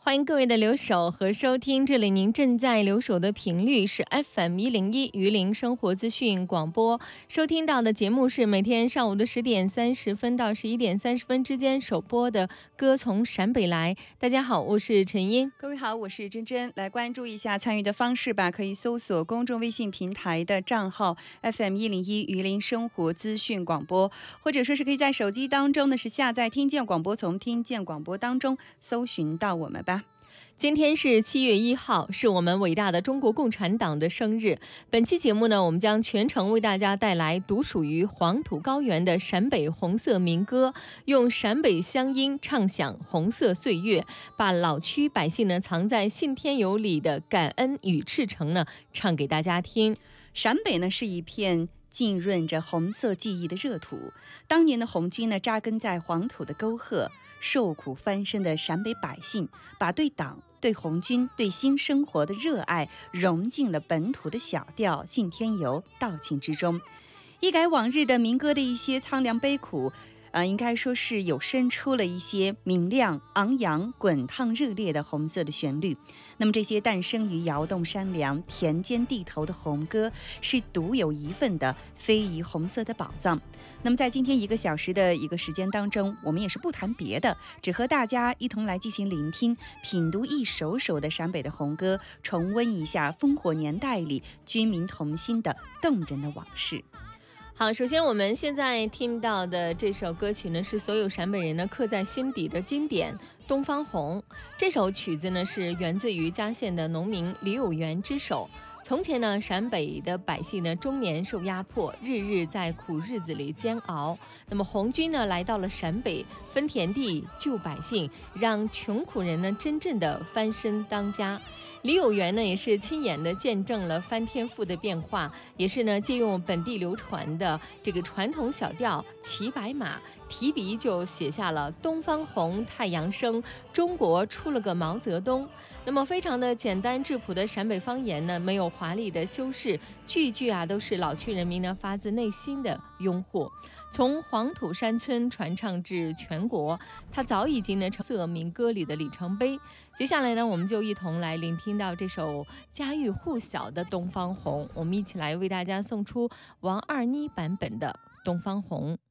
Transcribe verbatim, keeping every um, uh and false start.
欢迎各位的留守和收听，这里您正在留守的频率是 F M 一零一榆林生活资讯广播，收听到的节目是每天上午的十点三十分到十一点三十分之间首播的《歌从陕北来》。大家好，我是陈英。 各位好，我是珍珍。来关注一下参与的方式吧，可以搜索公众微信平台的账号 F M 一零一榆林生活资讯广播，或者说是可以在手机当中呢是下载听见广播，从听见广播当中搜寻到我们吧。 今天是七月一号，是我们伟大的中国共产党的生日。本期节目呢，我们将全程为大家带来独属于黄土高原的陕北红色民歌，用陕北乡音唱响红色岁月，把老区百姓呢藏在信天游里的感恩与赤诚呢唱给大家听。 陕北呢是一片浸润着红色记忆的热土，当年的红军呢扎根在黄土的沟壑，受苦翻身的陕北百姓把对党、对红军、对新生活的热爱融进了本土的小调信天游道情之中，一改往日的民歌的一些苍凉悲苦，呃，应该说是有生出了一些明亮、昂扬、滚烫、热烈的红色的旋律。那么这些诞生于窑洞山梁、田间地头的红歌，是独有一份的非遗红色的宝藏。那么在今天一个小时的一个时间当中，我们也是不谈别的，只和大家一同来进行聆听、品读一首首的陕北的红歌，重温一下烽火年代里军民同心的动人的往事。 好，首先我们现在听到的这首歌曲呢，是所有陕北人呢刻在心底的经典《东方红》。这首曲子呢是源自于嘉县的农民李有元之手。从前呢，陕北的百姓呢终年受压迫，日日在苦日子里煎熬。那么红军呢来到了陕北，分田地救百姓，让穷苦人呢真正的翻身当家。李有元呢也是亲眼的见证了翻天覆的变化，也是呢借用本地流传的这个传统小调骑白马，提笔就写下了东方红太阳升，中国出了个毛泽东。那么非常的简单质朴的陕北方言呢，没有华丽的修饰，句句啊都是老区人民呢发自内心的拥护。从黄土山村传唱至全国，它早已经呢成色民歌里的里程碑。接下来呢，我们就一同来聆听到这首家喻户晓的《东方红》，我们一起来为大家送出王二妮版本的《东方红》。